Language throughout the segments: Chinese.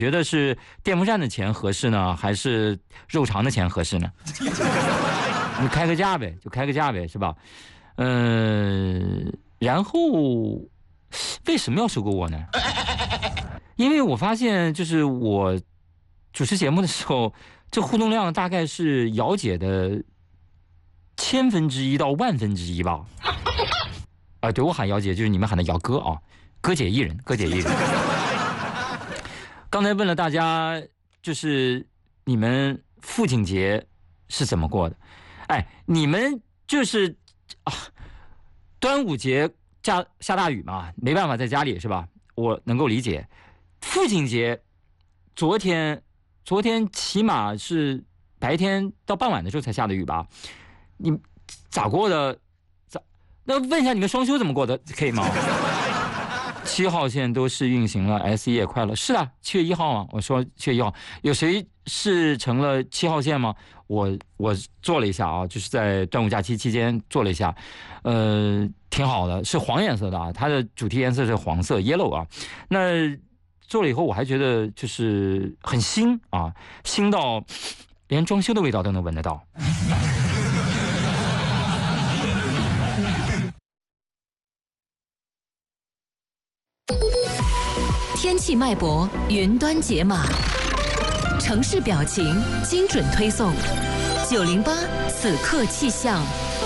觉得是电风扇的钱合适呢，还是肉肠的钱合适呢？你开个价呗，就开个价呗，是吧？然后为什么要收购我呢？因为我发现，就是我主持节目的时候，这互动量大概是姚姐的1/1000到10000%吧。对，我喊姚姐，就是你们喊的姚哥啊，哥姐一人，哥姐一人。刚才问了大家，就是你们父亲节是怎么过的？你们就是端午节下大雨嘛，没办法在家里是吧？我能够理解。父亲节，昨天起码是白天到傍晚的时候才下的雨吧？你咋过的？那问一下你们双休怎么过的，可以吗？7号线都试运行了 ，S1也快了。是的，7月1号啊，我说7月1号，有谁试成了7号线吗？我做了一下啊，就是在端午假期期间做了一下，挺好的，是黄颜色的啊，它的主题颜色是黄色 yellow 啊。那做了以后，我还觉得就是很新啊，新到连装修的味道都能闻得到。 天气脉搏，云端解码，城市表情，精准推送。908此刻气象。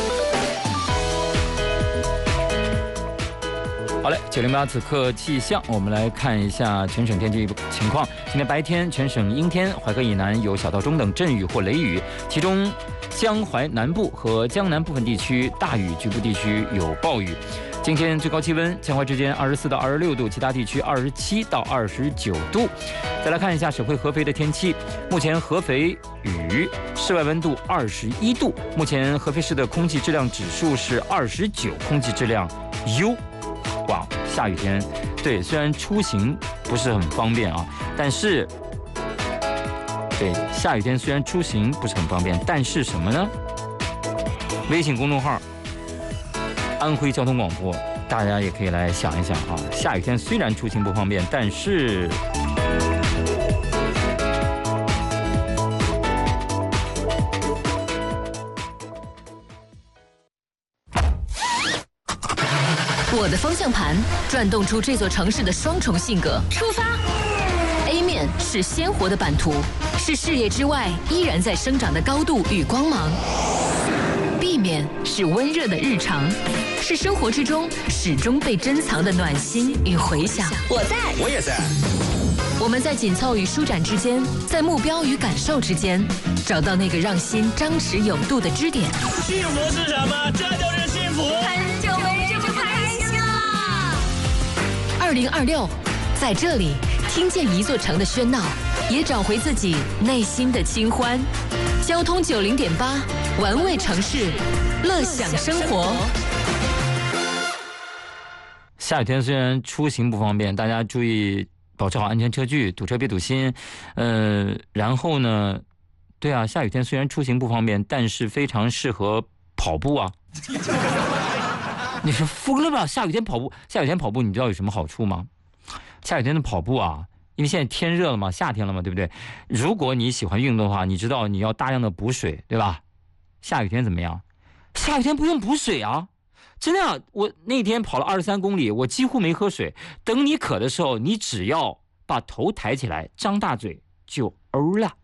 好嘞，908此刻气象，我们来看一下全省天气情况。今天白天全省阴天，淮河以南有小到中等阵雨或雷雨，其中江淮南部和江南部分地区大雨，局部地区有暴雨。今天最高气温江淮之间24到26度，其他地区27到29度。再来看一下省会合肥的天气，目前合肥雨，室外温度21度。目前合肥市的空气质量指数是29，空气质量优。哇，下雨天，对，虽然出行不是很方便啊，但是，对，下雨天虽然出行不是很方便，但是什么呢？微信公众号安徽交通广播，大家也可以来想一想啊。下雨天虽然出行不方便，但是我的方向盘转动出这座城市的双重性格。出发 ！A 面是鲜活的版图，是事业之外依然在生长的高度与光芒。B 面是温热的日常，是生活之中始终被珍藏的暖心与回响。我在， 我也在。 我们在紧凑与舒展之间，在目标与感受之间，找到那个让心张弛有度的支点。 幸福是什么？这就是幸福。 很久没这么开心了。2026，在这里听见一座城的喧闹，也找回自己内心的清欢。交通90.8，玩味城市，乐享生活。 下雨天虽然出行不方便，大家注意保持好安全车距，堵车别堵心。然后呢，对啊，下雨天虽然出行不方便，但是非常适合跑步啊。你说疯了吧？下雨天跑步，你知道有什么好处吗？下雨天的跑步啊，因为现在天热了嘛，夏天了嘛，对不对？如果你喜欢运动的话，你知道你要大量的补水，对吧？下雨天怎么样？下雨天不用补水啊，真的啊，我那天跑了23公里，我几乎没喝水。等你渴的时候，你只要把头抬起来，张大嘴就欧了。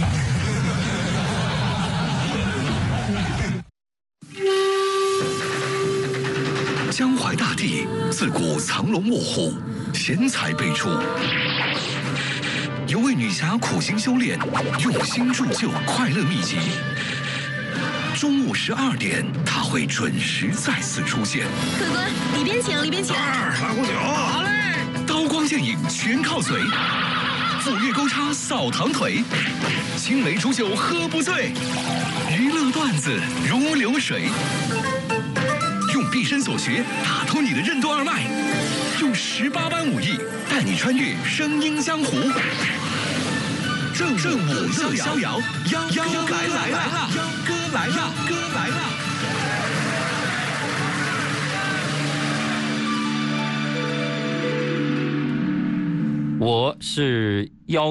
江淮大地自古藏龙卧虎，贤才辈出。有位女侠苦心修炼，用心铸就快乐秘籍。中午12点，她会准时再次出现。 客官，里边请，里边请。 来壶酒。好嘞。刀光剑影全靠嘴，斧钺钩叉扫堂腿，青梅煮酒喝不醉，娱乐段子如流水。用毕生所学打通你的任督二脉，用18般武艺带你穿越声音江湖。正午乐逍遥，幺哥来了，幺哥来了，哥来了。 我是